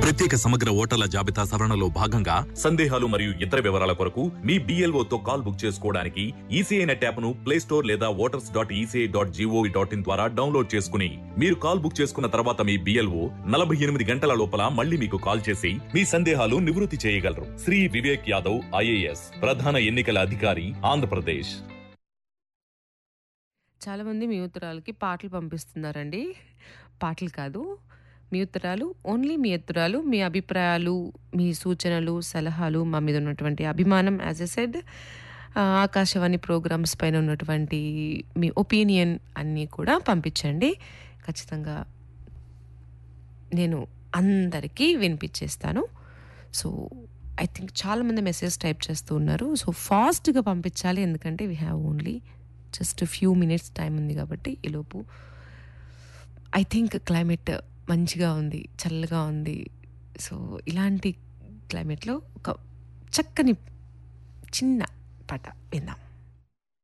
ప్రత్యేక సమగ్ర ఓటర్ల జాబితా సవరణలో భాగంగా సందేహాలు మరియు ఇతర వివరాల కొరకు మీ BLO తో కాల్ బుక్ చేసుకోవడానికి ఈసీఐ నెట్ యాప్ ను ప్లే స్టోర్ లేదా voters.eci.gov.in ద్వారా డౌన్లోడ్ చేసుకుని మీరు కాల్ బుక్ చేసుకున్న తర్వాత మీ BLO 48 గంటల లోపల మళ్ళీ మీకు కాల్ చేసి మీ సందేహాలు నివృత్తి చేయగలరు. శ్రీ వివేక్ యాదవ్ IAS, ప్రధాన ఎన్నికల అధికారి, ఆంధ్రప్రదేశ్. చాలామంది మీ ఉత్తరాలకి పాటలు పంపిస్తున్నారండి. పాటలు కాదు, మీ ఉత్తరాలు, ఓన్లీ మీ ఉత్తరాలు, మీ అభిప్రాయాలు, మీ సూచనలు, సలహాలు, మా మీద ఉన్నటువంటి అభిమానం, as a said Akashvani programmes పైన ఉన్నటువంటి మీ ఒపీనియన్ అన్నీ కూడా పంపించండి. ఖచ్చితంగా నేను అందరికీ వినిపించేస్తాను. సో ఐ థింక్ చాలామంది మెసేజ్ టైప్ చేస్తూ ఉన్నారు. సో ఫాస్ట్గా పంపించాలి, ఎందుకంటే we have only just few minutes time ఉంది కాబట్టి. ఈలోపు ఐ థింక్ క్లైమేట్ మంచిగా ఉంది, చల్లగా ఉంది. సో ఇలాంటి క్లైమేట్లో ఒక చక్కని చిన్న పాట విందాం.